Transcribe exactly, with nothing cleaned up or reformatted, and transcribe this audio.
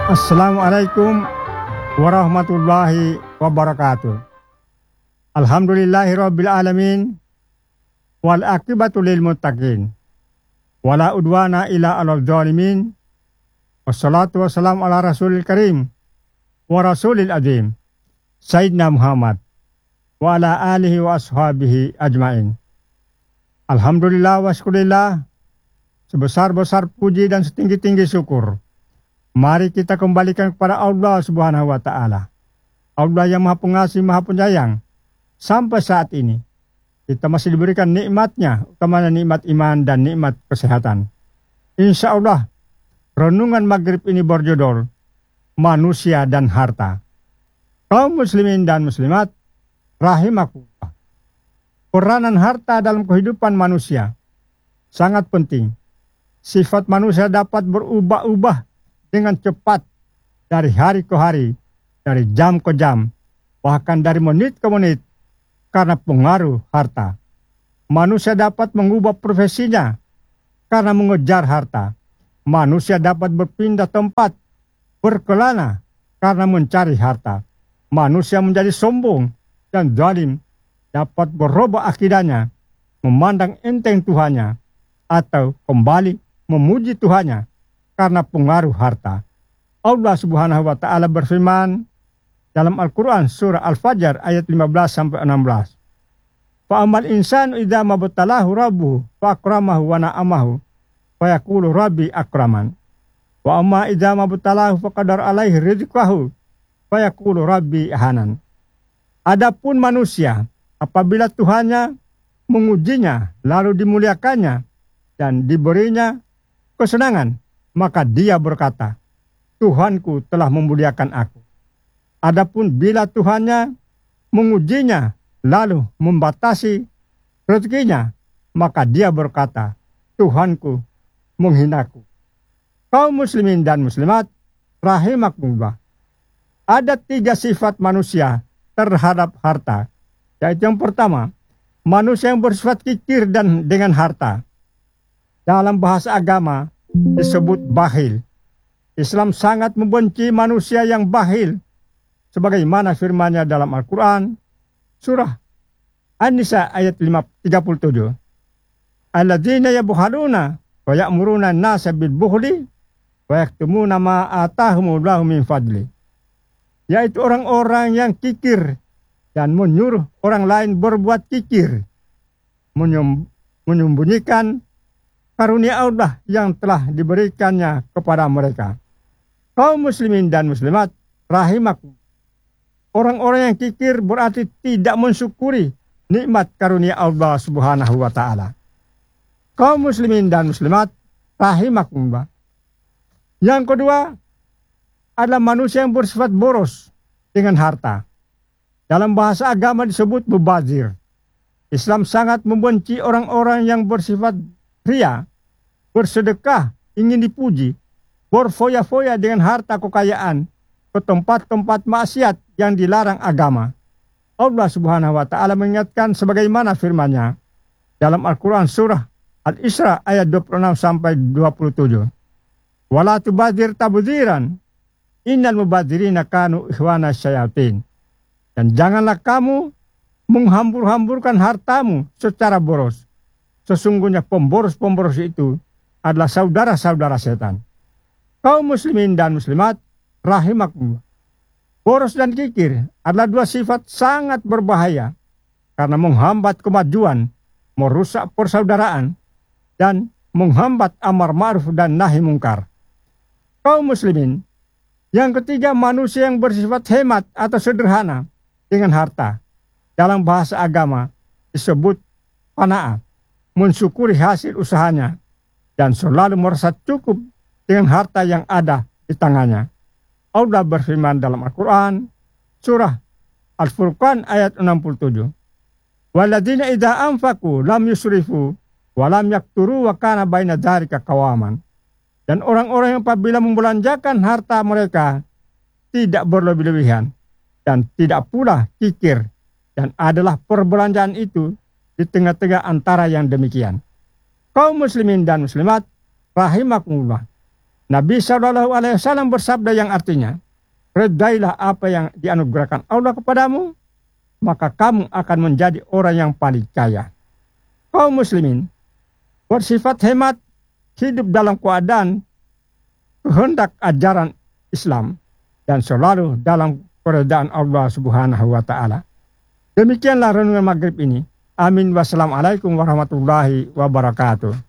Assalamualaikum warahmatullahi wabarakatuh. Alhamdulillahirabbil alamin wal aqibatu lil muttaqin. Wala udwana illa 'alal zalimin. Wassalatu wassalamu ala rasulil karim wa rasulil azim Sayyidina Muhammad wa ala alihi wa ashabihi ajmain. Alhamdulillah wa syukurillah, sebesar-besar puji dan setinggi-tinggi syukur mari kita kembalikan kepada Allah Subhanahu wa Ta'ala. Allah yang Maha Pengasih, Maha Penyayang. Sampai saat ini kita masih diberikan nikmatnya, utamanya nikmat iman dan nikmat kesehatan. Insya Allah renungan maghrib ini berjudul Manusia dan Harta. Kaum muslimin dan muslimat rahimakumullah, peranan harta dalam kehidupan manusia sangat penting. Sifat manusia dapat berubah-ubah dengan cepat dari hari ke hari, dari jam ke jam, bahkan dari menit ke menit karena pengaruh harta. Manusia dapat mengubah profesinya karena mengejar harta. Manusia dapat berpindah tempat, berkelana karena mencari harta. Manusia menjadi sombong dan zalim, dapat berubah akidahnya, memandang enteng Tuhannya, atau kembali memuji Tuhannya karena pengaruh harta. Allah Subhanahu wa Ta'ala berfirman dalam Al-Quran surah Al-Fajr ayat lima belas sampai enam belas. Fa amal insanu idza mabtalahu rabbuhu fa akramahu wa na'amahu fa yaqulu rabbi akraman. Wa amma idza mabtalahu fa qadara alaihi rizqahu fa yaqulu rabbi ahanan. Adapun manusia, apabila Tuhannya mengujinya lalu dimuliakannya dan diberinya kesenangan, maka dia berkata, Tuhanku telah memuliakan aku. Adapun bila Tuhannya mengujinya lalu membatasi rezekinya, maka dia berkata, Tuhanku menghinaku. Kaum muslimin dan muslimat rahimakumullah, ada tiga sifat manusia terhadap harta. Yaitu yang pertama, manusia yang bersifat kikir dan dengan harta. Dalam bahasa agama disebut bakhil. Islam sangat membenci manusia yang bakhil, sebagaimana firman-Nya dalam Al-Quran surah An-Nisa ayat tiga puluh tujuh. Alladzina yabkhaluna wa ya'muruna an-nasa bil bukhli wa yaktumuna ma atahumullahu min fadli. Yaitu orang-orang yang kikir dan menyuruh orang lain berbuat kikir, menyembunyikan karunia Allah yang telah diberikannya kepada mereka. Kaum muslimin dan muslimat rahimakum, orang-orang yang kikir berarti tidak mensyukuri nikmat karunia Allah Subhanahu wa Ta'ala. Kaum muslimin dan muslimat rahimakumullah, yang kedua adalah manusia yang bersifat boros dengan harta. Dalam bahasa agama disebut mubazir. Islam sangat membenci orang-orang yang bersifat ria, bersedekah, ingin dipuji, berfoya-foya dengan harta kekayaan ke tempat-tempat maksiat yang dilarang agama. Allah Subhanahu wa Ta'ala mengingatkan sebagaimana firman-Nya dalam Al-Quran surah Al-Isra ayat dua puluh enam sampai dua puluh tujuh. Wala tubadzir tabdziran, innal mubadzirina kanu ikhwana syayatin. Dan janganlah kamu menghambur-hamburkan hartamu secara boros. Sesungguhnya pemboros-pemboros itu adalah saudara-saudara setan. Kaum muslimin dan muslimat rahimakumullah, boros dan kikir adalah dua sifat sangat berbahaya karena menghambat kemajuan, merusak persaudaraan, dan menghambat amar ma'ruf dan nahi mungkar. Kaum muslimin, yang ketiga, manusia yang bersifat hemat atau sederhana dengan harta. Dalam bahasa agama disebut qanaah, mensyukuri hasil usahanya dan selalu merasa cukup dengan harta yang ada di tangannya. Allah berfirman dalam Al-Quran surah Al-Furqan ayat enam puluh tujuh. Walladzina idza anfaqu lam yusrifu wa lam yakturu wa kana baina dzalika qawaman. Dan orang-orang yang apabila membelanjakan harta mereka tidak berlebih-lebihan dan tidak pula kikir, dan adalah perbelanjaan itu di tengah-tengah antara yang demikian. Kaum muslimin dan muslimat rahimakumullah, Nabi shallallahu alaihi wasallam bersabda yang artinya, redailah apa yang dianugerahkan Allah kepadamu, maka kamu akan menjadi orang yang paling kaya. Kaum muslimin bersifat hemat, hidup dalam keadaan kehendak ajaran Islam, dan selalu dalam keredaan Allah Subhanahu wa Ta'ala. Demikianlah renungan maghrib ini. Amin. Wassalamualaikum warahmatullahi wabarakatuh.